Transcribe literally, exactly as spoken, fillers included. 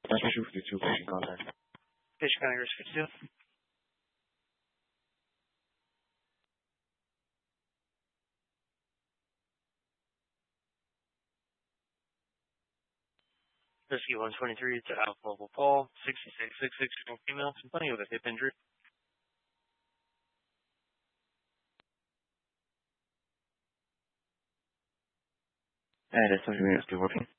Passenger fifty-two, patient contact. Patient County Risk fifty-two. Rescue one twenty-three to Alpha Global Paul, sixty-six sixty-six, female, complaining of a hip injury. And it's something we have to working.